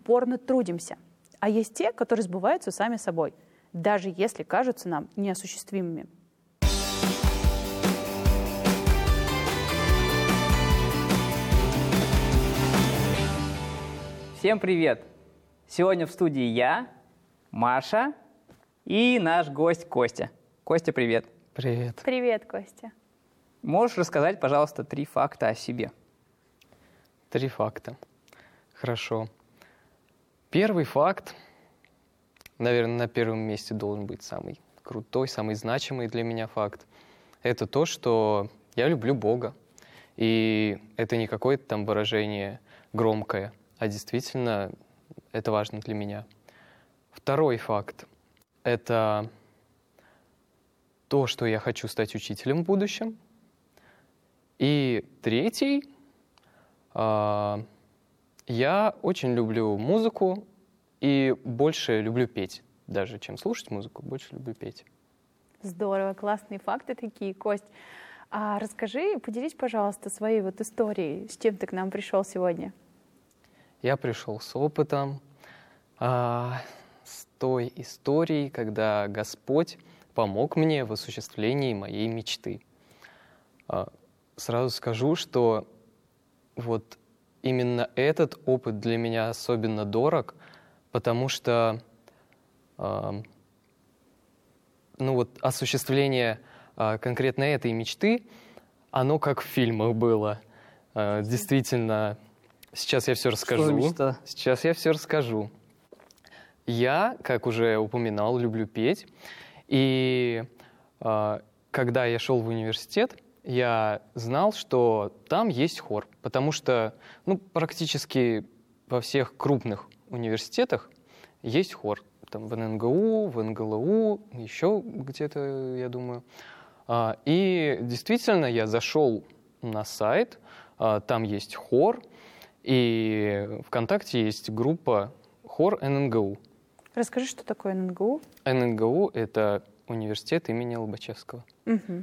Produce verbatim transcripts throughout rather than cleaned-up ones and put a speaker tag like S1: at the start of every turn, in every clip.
S1: упорно трудимся. А есть те, которые сбываются сами собой, даже если кажутся нам неосуществимыми.
S2: Всем привет! Сегодня в студии я, Маша и наш гость Костя. Костя, привет!
S3: Привет.
S1: Привет, Костя.
S2: Можешь рассказать, пожалуйста, три факта о себе?
S3: Три факта. Хорошо. Первый факт, наверное, на первом месте должен быть самый крутой, самый значимый для меня факт. Это то, что я люблю Бога. И это не какое-то там выражение громкое, а действительно это важно для меня. Второй факт — это то, что я хочу стать учителем в будущем. И третий э, — я очень люблю музыку и больше люблю петь. Даже чем слушать музыку, больше люблю петь.
S1: Здорово, классные факты такие, Кость. А расскажи, поделись, пожалуйста, своей вот историей, с чем ты к нам пришел сегодня.
S3: Я пришел с опытом, а, с той историей, когда Господь помог мне в осуществлении моей мечты. А, сразу скажу, что вот именно этот опыт для меня особенно дорог, потому что а, ну вот осуществление а, конкретно этой мечты, оно как в фильмах было. А, действительно... Сейчас я все расскажу. Сейчас я все расскажу. Я, как уже упоминал, люблю петь. И э, когда я шел в университет, я знал, что там есть хор. Потому что ну, практически во всех крупных университетах есть хор. Там в эн эн гэ у, в эн гэ эл у, еще где-то, я думаю. А, и действительно, я зашел на сайт, а, там есть хор. И ВКонтакте есть группа «Хор эн эн гэ у».
S1: Расскажи, что такое эн эн гэ у?
S3: эн эн гэ у — это университет имени Лобачевского.
S1: Угу.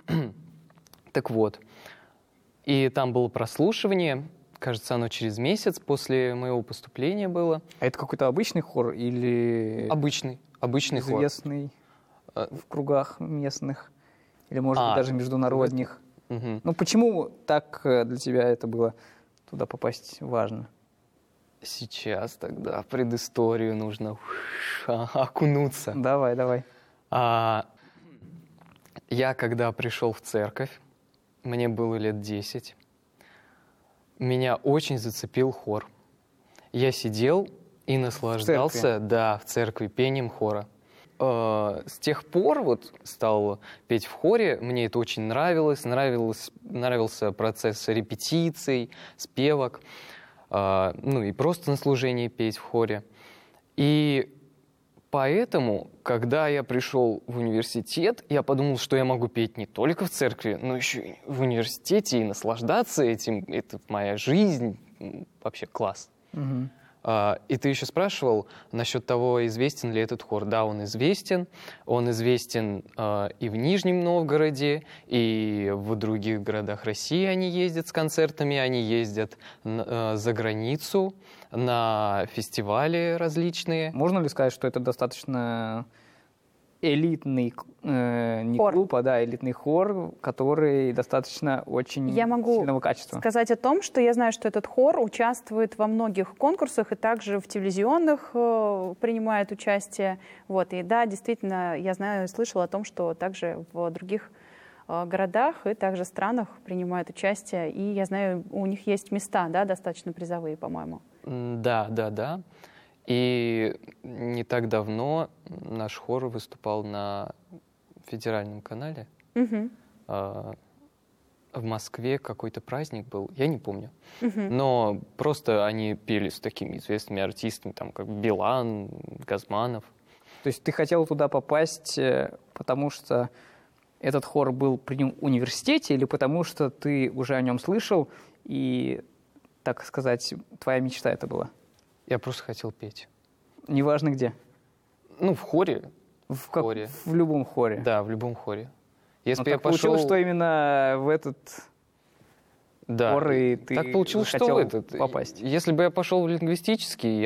S3: Так вот, и там было прослушивание, кажется, оно через месяц после моего поступления было.
S2: А это какой-то обычный хор или...
S3: Обычный, обычный хор.
S2: Известный в кругах местных или, может
S3: а,
S2: быть, даже международных?
S3: Угу.
S2: Ну, почему так для тебя это было... Туда попасть важно?
S3: Сейчас тогда в предысторию нужно окунуться.
S2: Давай, давай.
S3: А, я когда пришел в церковь, мне было лет десять, меня очень зацепил хор. Я сидел и наслаждался, в церкви? Да, в церкви пением хора. С тех пор вот стал петь в хоре, мне это очень нравилось, нравилось нравился процесс репетиций, спевок, ну и просто на служении петь в хоре. И поэтому, когда я пришел в университет, я подумал, что я могу петь не только в церкви, но еще и в университете и наслаждаться этим. Это моя жизнь, вообще класс.
S2: Угу.
S3: И ты еще спрашивал насчет того, известен ли этот хор. Да, он известен. Он известен э, и в Нижнем Новгороде, и в других городах России они ездят с концертами, они ездят э, за границу на фестивали различные.
S2: Можно ли сказать, что это достаточно элитный э, не
S1: хор.
S2: клуб, а да, элитный хор, который достаточно очень
S1: я могу
S2: сильного качества?
S1: Сказать о том, что я знаю, что этот хор участвует во многих конкурсах и также в телевизионных э, принимает участие. Вот. И да, действительно, я знаю, слышала о том, что также в других э, городах и также странах принимают участие. И я знаю, у них есть места, да, достаточно призовые, по-моему.
S3: Да, да, да. И не так давно наш хор выступал на федеральном канале.
S1: Угу.
S3: В Москве какой-то праздник был, я не помню.
S1: Угу.
S3: Но просто они пели с такими известными артистами, там, как Билан, Газманов.
S2: То есть ты хотел туда попасть, потому что этот хор был при университете, или потому что ты уже о нем слышал, и, так сказать, твоя мечта это была?
S3: Я просто хотел петь.
S2: Неважно где?
S3: Ну, в хоре.
S2: В,
S3: в
S2: как,
S3: хоре.
S2: В любом хоре?
S3: Да, в любом хоре. Если
S2: Но
S3: бы я
S2: так
S3: пошел...
S2: получилось, что именно в этот
S3: да.
S2: хор и ты
S3: так получилось,
S2: хотел
S3: что в этот.
S2: попасть?
S3: Если бы я пошел в лингвистический,